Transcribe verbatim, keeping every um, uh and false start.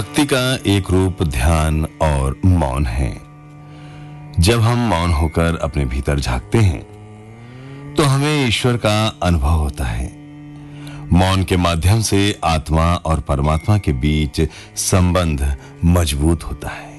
भक्ति का एक रूप ध्यान और मौन है। जब हम मौन होकर अपने भीतर झांकते हैं तो हमें ईश्वर का अनुभव होता है। मौन के माध्यम से आत्मा और परमात्मा के बीच संबंध मजबूत होता है।